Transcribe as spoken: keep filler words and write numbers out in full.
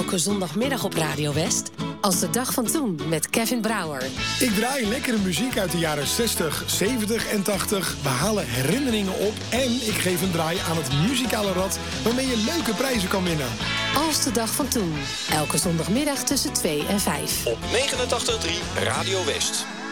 elke zondagmiddag op Radio West als de dag van toen met Kevin Brouwer. Ik draai lekkere muziek uit de jaren zestig, zeventig en tachtig. We halen herinneringen op en ik geef een draai aan het muzikale rad waarmee je leuke prijzen kan winnen. Als de dag van toen. Elke zondagmiddag tussen twee en vijf. Op negenentachtig komma drie Radio West.